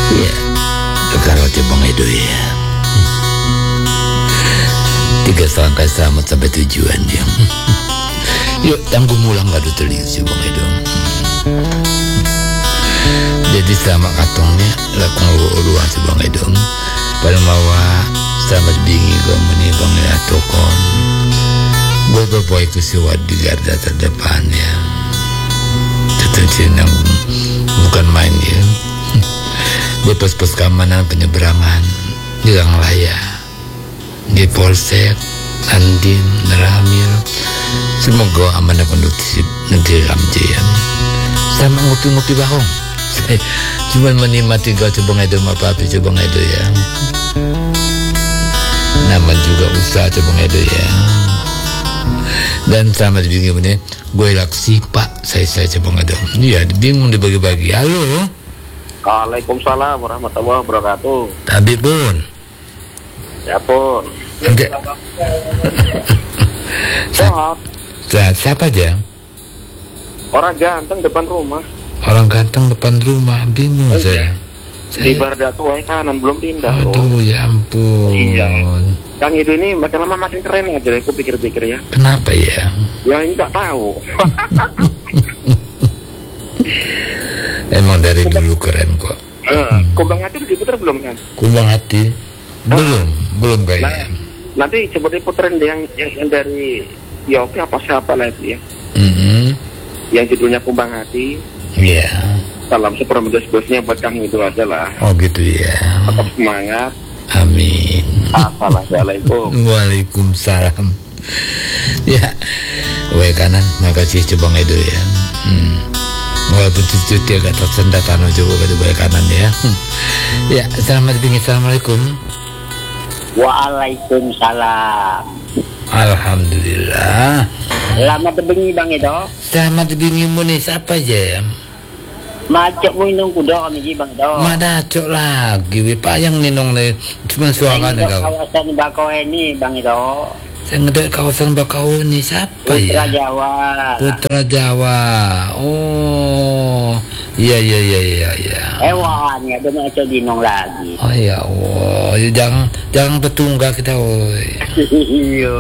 Ya, kalau Bang Edo ya. 3 serangkai selamat sampai tujuan dia. Yuk, tanggung mulang gak teling si Bang Edo. Jadi sama katongnya lakong luar si Bang Edo. Pada mawa selamat bingi kamu nih Bang Edo kon. Gue bawa itu siwat di garda terdepannya. Tentu yang bukan main ya. Di pos-pos keamanan penyeberangan di Langlaya, di Polsek, Andin, Ramil. Semoga amanah kondusif negeri Ramjian. Sama ngopi-ngopi bahong. Saya cuma menikmati gak Bang Edo apa-apa Bang Edo ya. Nama juga usaha Bang Edo ya. Dan sama di bingung ini gue laksi Pak saya Bang Edo. Iya bingung dibagi-bagi. Halo. Waalaikumsalam warahmatullahi wabarakatuh. Tapi pun. Ya pun. Sehat. Siapa aja? Orang ganteng depan rumah. Orang ganteng depan rumah, bingung saya. Di Bardatu kanan belum pindah. Aduh ya ampun. Iya. Kang itu ini makin lama makin keren aja. Aku pikir-pikir ya. Kenapa ya? Ya ini nggak tahu. Emang dari dulu keren kok. Kumbang Hati udah diputer belum kan? Kumbang Hati belum kayaknya. Nanti coba diputerin yang dari Yopi apa siapa lagi ya? Yang judulnya Kumbang Hati. Iya. Salam seperempat-bosnya buat kamu itu aja lah. Oh gitu ya. Tetap semangat. Amin. Assalamualaikum. Waalaikumsalam. Ya, gue kanan. Makasih Bang Edo ya. Walaupun cuti agak tersendat coba ke gue kanan ya. Ya, selamat pagi. Assalamualaikum. Waalaikumsalam. Alhamdulillah. Selamat bengi Bang Edo. Selamat bengi muni siapa aja ya? Macok mo inong kuda kami Bang Edo. Madacok lagi, payang ninong nih cuma suara nih kau. Kawasan Bakau ini Bang Edo. Saya ngedek kawasan Bakau ini siapa ya? Putra Jawa. Putra Jawa. Oh, iya. Hewan ya, dia mau dinong lagi. Oh ya Allah, jangan bertunggak kita, woi. Iya.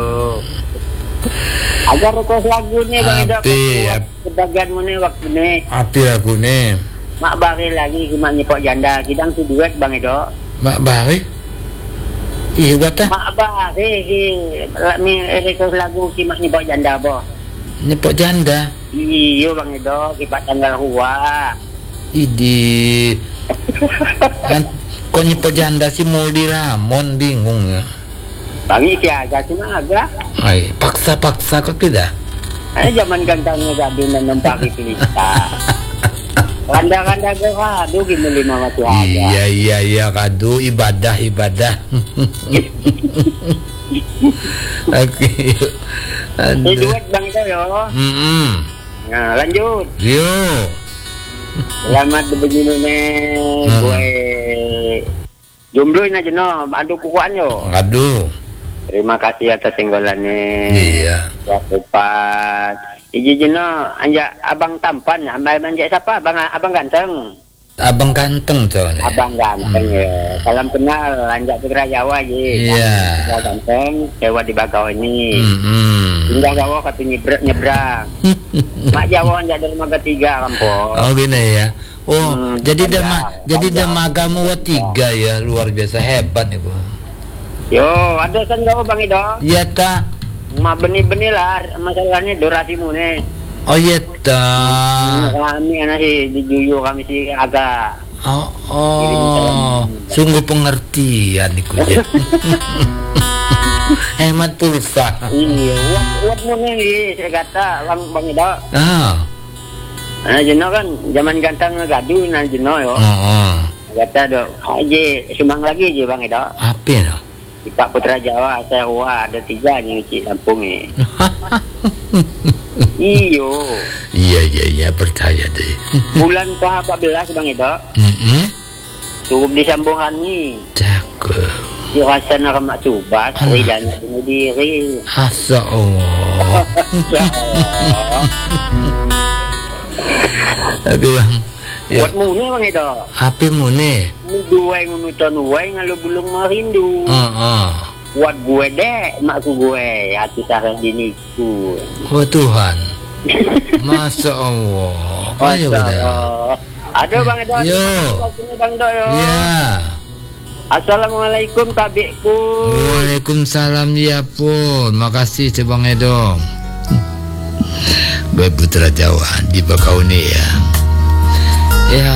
Agar request lagu nih Bang Edo. Sebagian mana waktu nih. Api lagu nih. Mak Bari lagi cuma nyepok janda. Kidang si duet Bang Edo. Mak Bari? Iya kata. Mak Bari mi request lagu cuma nyepok janda boh. Nyepok janda? Iya Bang Edo, kipat tanggal hua. Idi. Kok nyepok janda sih mau di Ramon bingung ya. Bangi siaga cuma agak. Ay, paksa kok tidak? Zaman gantangnya gabi menempati pilita. Kanda-kanda ke kadu gini 5 waktu aja. Iya kadu ibadah. Oke. Ini duet Bang itu yo. Nah lanjut. Yo. Selamat begini nih gue. Jombloin aja no, aduh kukuan yo. Aduh. Terima kasih atas singgolannya. Iya. Ya tepat. Iji no, anja abang tampan, anja siapa? Abang ganteng. Abang ganteng soalnya. Abang ganteng ya. Salam kenal, anja Putra Jawa aja. Iya. Abang ganteng, sewa di Bakau ini. Indah Jawa kata nyebrang. Mak Jawa anja dari Maga 3 kampung. Oh gini ya. Oh, jadi damagamu 3 ya, luar biasa hebat nih, Bu. Yo, ada kan kau Bang Edo? Iya ta. Ma benih-benih lah, masalahnya durasimu nih. Oh iya ta. Kami anak sih dijuyu kami sih agak. Oh, sungguh pengertian nih ya. Hemat pulsa. Iya, buat nih saya kata Bang Edo. Nah, Jeno kan zaman ganteng ngegadu nah Jeno yo. Kata dok, aja sumang lagi aja Bang Edo. Apa ya? Pak Putra Jawa, saya ada 3 nih Cik Lampung nih. Iya, percaya deh. Bulan ke-14 Bang Edo. Cukup disambungan nih. Cakep. Si Hasan Rahmat Subas, ridanya bunuh diri. Asa Allah. Aduh Bang, Buat mune Bang Edo. Api mune. Gue ngunutan gue ngalu bulung marindu. Buat gue deh, makku gue hati sarang diniku. Oh Tuhan. Masya Allah. Masya Allah. Ada Bang Edo. Bang Edo. Ya. Assalamualaikum tabikku. Waalaikumsalam ya pun. Makasih Bang Edo. Gue putra Jawa di Bakauni ya. Ya